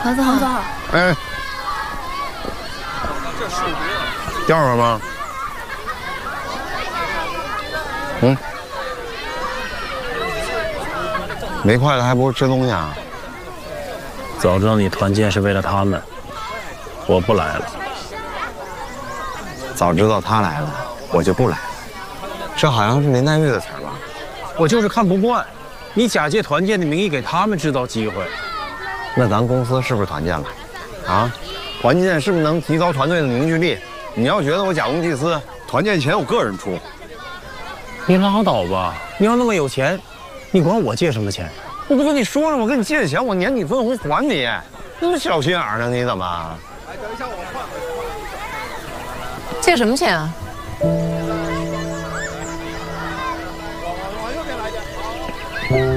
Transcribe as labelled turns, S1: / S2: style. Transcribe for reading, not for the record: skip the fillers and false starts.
S1: 韩子好。
S2: 哎，第二个吗？嗯，没筷子还不是吃东西啊？
S3: 早知道你团建是为了他们，我不来了。
S2: 早知道他来了，我就不来了。这好像是林黛玉的词儿吧？
S3: 我就是看不惯，你假借团建的名义给他们制造机会。
S2: 那咱公司是不是团建了？啊，团建是不是能提高团队的凝聚力？你要觉得我假公济私，团建钱我个人出。
S3: 你拉倒吧！你要那么有钱，你管我借什么钱？
S2: 我不跟你说了，我跟你借钱，我年底分红还你。那么小心眼呢？你怎么？
S1: 借什么钱啊？